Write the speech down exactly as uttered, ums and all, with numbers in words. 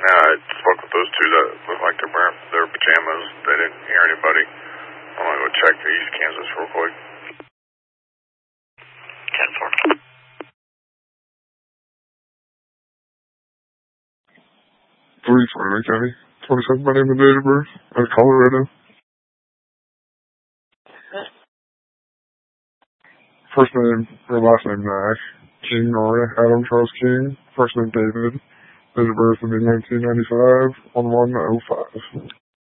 Yeah, I spoke with those two that looked like they're wearing their pajamas. They didn't hear anybody. I'm going to go check the East Kansas real quick. ten four. three twenty-nine County, twenty-seven, my name and date of birth, out of Colorado. First name, or last name, Nash. King, Nora, Adam Charles King. First name, David. Date of birth, nineteen ninety-five, on one oh five.